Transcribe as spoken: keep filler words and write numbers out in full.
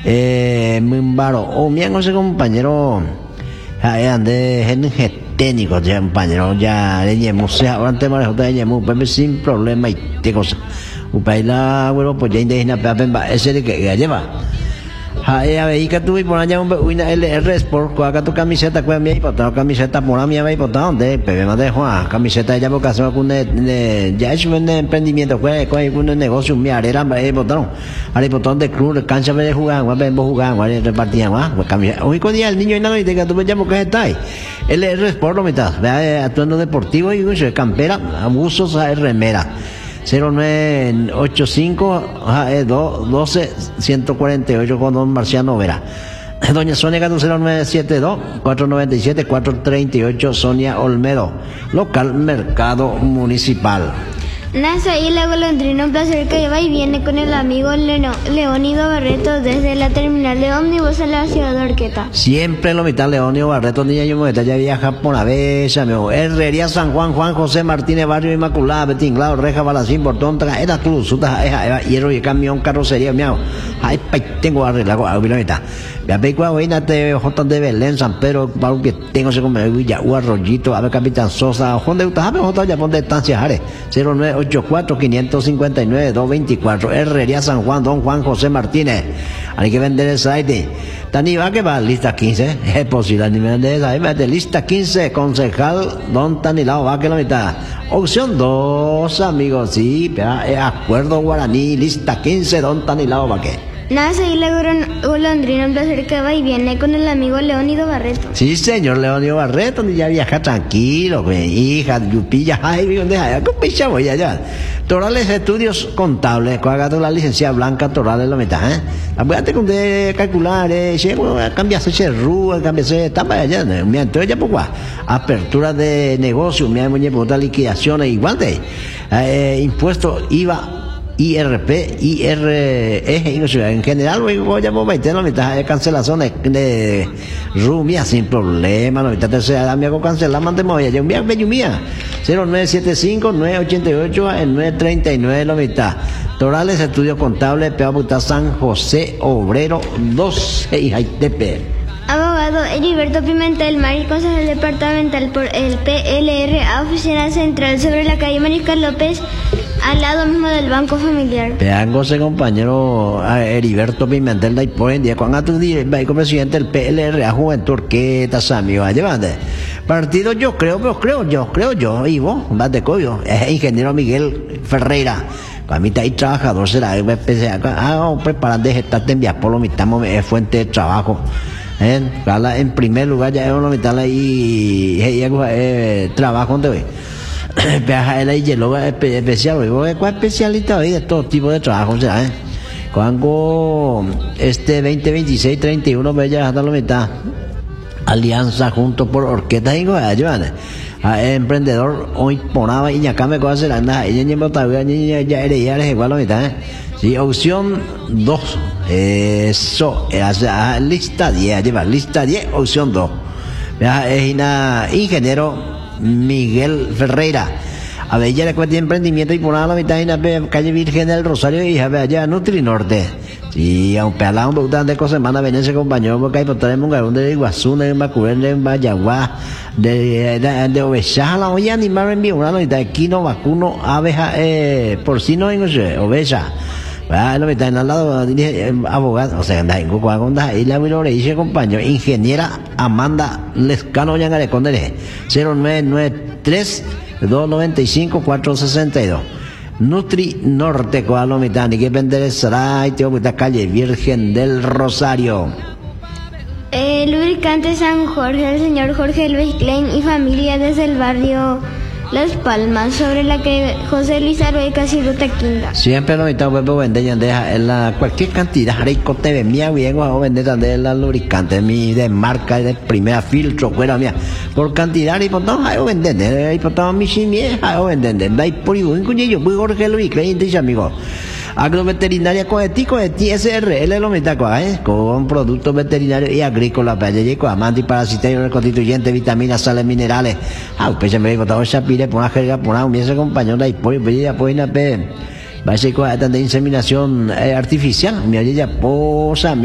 Eh, Mimbaro, o mi ese compañero, ande en técnico, ya compañero, ya le llevamos, ahora antes manejo de llevamos, pero sin problema y te cosa. Upaila, bueno, pues ya indígena, pero ese de que lleva. Hai a veí que tuve por allá un una L R Sport, cuaca tu camiseta, cuál mi hipotado, camiseta por a mi hipotado, de Pepe Mate Juan, camiseta ya porque hace algún ya es un emprendimiento, cuál cuál un negocio, mi arera, me hipotado, al hipotado de club, cancha de jugar, guapa en jugar, guapa repartían, guapa, camiseta. Hoy con día el niño y nada, y te que tú me llamas que está ahí. L R Sport lo metas, vea, actuando deportivo y campera, abusos a remera. cero nueve ocho cinco doce ciento cuarenta y ocho con don Marciano Vera. Doña Sonia Gato cero nueve siete dos cuatro nueve siete cuatro tres ocho Sonia Olmedo, local Mercado Municipal. Nasa y la golondrina, un placer que va y viene con el amigo Leno, Leónido Barreto desde la terminal de ómnibus a la ciudad de Orqueta. Siempre lo mitad Leónido Barreto, niña yo me ya viaja por la vez, amigo. Herrería San Juan, Juan José Martínez, Barrio Inmaculada, Betinglado, Reja, Balacín, Portón, era Cruz, Suta, Eja, Hierro y Camión, Carrocería, miau. Ay, tengo arreglado, a la mitad. Ya ve cuando viene a T V J de Belén, San Pedro, para que tengo se come Villa, Arroyito, a ver Capitán Sosa, ¿dónde está? A ver, J ya pon de estancia, Jare, cero nueve ocho cuatro cinco cinco nueve dos dos cuatro, Herrería San Juan, don Juan José Martínez. Hay que vender el site. Tani va que va, lista quince, es posible, ni vender esa, de lista quince, concejal, don Tanilao va que la mitad. Opción dos, amigos, sí, acuerdo guaraní, lista quince, don Tanilao va que. Nasa y la golondrina, un placer que va y viene con el amigo Leónido Barreto. Sí, señor Leónido Barreto, ya viaja tranquilo, mi hija, Yupilla, ay, ¿dónde hay? ¿Cómo picha voy allá? Torales Estudios Contables, cuagato la licenciada Blanca Torales lo metas, ¿eh? Acuérdate con de calcular, eh, cambiarse ese rúa, cambiarse etapa allá, mi entonces ya poco, apertura de negocio, mi muñeco, liquidaciones, igual de, eh, impuesto, I V A, I R P, I R E, en general, luego ya vos meter la mitad de cancelaciones de rumia sin problema, la mitad tercera, me hago cancelar, mandemos ya, yo me hago mía, cero nueve siete cinco nueve ocho ocho nueve tres nueve, la mitad. Torales Estudio Contable, Peabuta San José Obrero doce y Jaitepe. Abogado Heriberto Pimentel, Mari, consejero departamental por el P L R A, oficina central sobre la calle Mariscal López, al lado mismo del Banco Familiar. Vean, ese compañero Heriberto Pimentel, de por en día, cuando tú dices, presidente del P L R A, Juventud Orqueta, amigo, llevande. Partido, yo creo, pero creo yo, creo yo, y vos, más de coyo, es ingeniero Miguel Ferreira. A mí está ahí trabajador, será, ah, preparando de gestar de enviar por lo mitad, es fuente de trabajo. En, en primer lugar, ya es una mitad ahí, eh, trabajo donde ve. Viaja él ahí, hielo especial, ¿cuál especialista hoy de todo tipo de trabajo? ¿Eh? Cuando este veinte veintiséis treinta y uno, ya hasta la mitad. Alianza junto por Orqueta y ayudan. Emprendedor hoy ponaba y acá me coge hacer anda, ella ya era ya es igual a la mitad, ¿eh? Sí, opción dos. Eso, era lista diez, lleva lista diez, opción dos. Es una ingeniero Miguel Ferreira. A ver, ya le cuenta emprendimiento y por la mitad en la calle Virgen del Rosario y a ver allá Nutri Norte. Sí, a un pelado un poco de cosas semana venir ese compañero porque hay por traerme un garón de Iguazú, de Macurén, de Vallaguá, de de de Oveja, la olla animal en vivo, una mitad de quino, vacuno, abeja, eh, porcino, en oveja. Ah, lo mitad en al lado abogado, o sea, anda en Cucuagonda y la le dice compañero, ingeniera Amanda Lescano Yangare Condere, cero nueve nueve tres dos nueve cinco cuatro seis dos. Nutri Norte, Coalo mitad, ni que vender será, y tengo que calle Virgen del Rosario. El lubricante San Jorge, el señor Jorge Luis Klein y familia desde el barrio Las Palmas, sobre la que José Luis Aroy, casi ruta quinta. Siempre lo mitad puedo vender ya deja en la cualquier cantidad, rico te ve mía bien o vender también la lubricante mi de marca de primera filtro fuera mía por cantidad y por todo hay vender y por todo mi si mía hay vender dai por un cuñillo muy Jorge Luis Klein dice amigo. Agroveterinaria Coetico de T S R L lo mitad eh con productos veterinarios y agrícolas para allí con antiparasitario reconstituyente vitaminas sales minerales ah pues me digo todo esa pide por una jerga por un bien ese compañero y por ya pues na pe va a ser con de inseminación artificial mi allí ya posa